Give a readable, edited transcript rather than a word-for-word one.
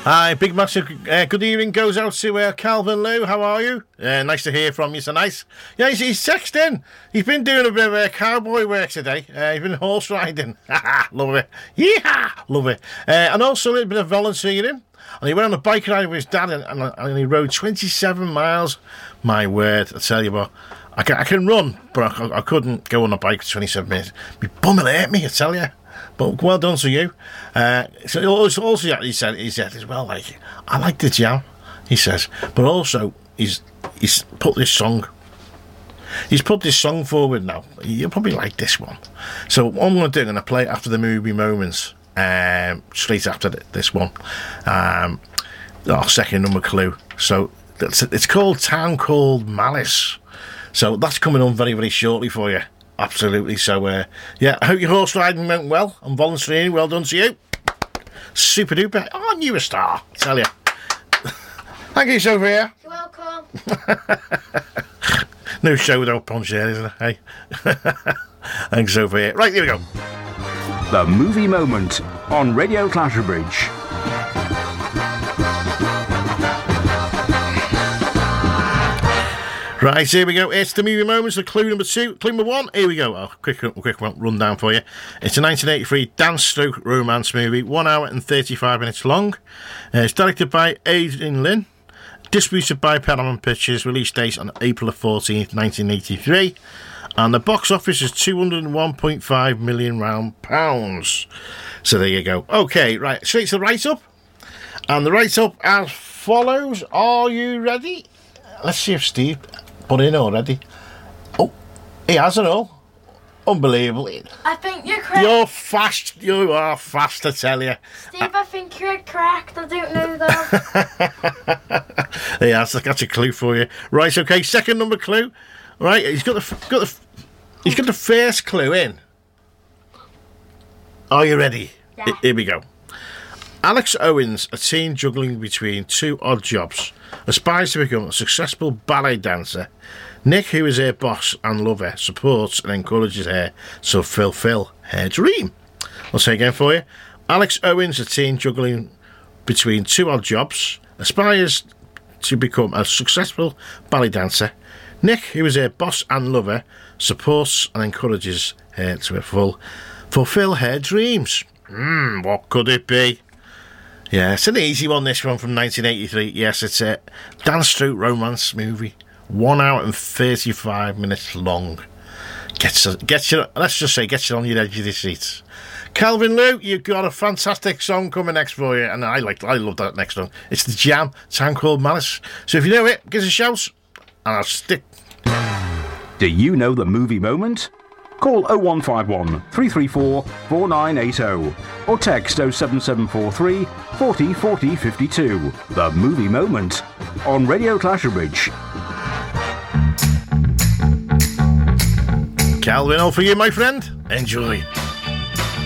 Hi, big massive good evening goes out to Calvin Lou. How are you? Nice to hear from you, so nice. Yeah, he's texting. He's been doing a bit of cowboy work today. He's been horse riding. Love it. Yeah, love it. And also a little bit of volunteering. And he went on a bike ride with his dad and he rode 27 miles. My word, I tell you what. I can run, but I couldn't go on a bike for 27 minutes. My bum will hurt me, I tell you. But well done to you. So also he said as well, like, I like the jam, he says, but also he's put this song forward now. You'll probably like this one. So what I'm going to do, I'm going to play it after the movie moments, straight after this one. Our second number clue. So it's called Town Called Malice. So that's coming on very, very shortly for you. Absolutely. So, yeah, I hope your horse riding went well and volunteering. Well done to you. Super duper. Oh, you're a star, I tell you. Thank you, Sophia. You're welcome. No show without punch there, isn't it? Hey. Thanks, Sophia. Right, here we go. The Movie Moment on Radio Clatterbridge. Right, here we go. It's the movie moments. The clue number 2. Clue number 1. Here we go. Quick rundown for you. It's a 1983 dance-stroke romance movie, 1 hour and 35 minutes long. It's directed by Adrian Lyne, distributed by Paramount Pictures. Release date on April 14th, 1983, and the box office is £201.5 million. So there you go. Okay, right. Straight to the write-up, and the write-up as follows. Are you ready? Let's see if Steve put in already. Oh, he has it all. Unbelievable. I think you're correct. You're fast. You are fast, I tell you. Steve, I think you're correct. I don't know though. Yeah, that's a clue for you. Right, okay, second number clue. Right, he's got the first clue in. Are you ready? Yeah. Here we go. Alex Owens, a teen juggling between two odd jobs, aspires to become a successful ballet dancer. Nick, who is her boss and lover, supports and encourages her to fulfill her dream. I'll say again for you. Alex Owens, a teen juggling between two odd jobs, aspires to become a successful ballet dancer. Nick, who is her boss and lover, supports and encourages her to fulfill her dreams. What could it be? Yeah, it's an easy one, this one from 1983. Yes, it's a dance-stroke romance movie. 1 hour and 35 minutes long. Gets you on your edge of the seats. Calvin Lou, you've got a fantastic song coming next for you, and I love that next one. It's The Jam, Town Called Malice. So if you know it, give us a shout, and I'll stick. Do you know the movie moment? Call 0151 334 4980 or text 07743 40 40 52. The Movie Moment on Radio Clatterbridge. Calvin, all for you, my friend. Enjoy.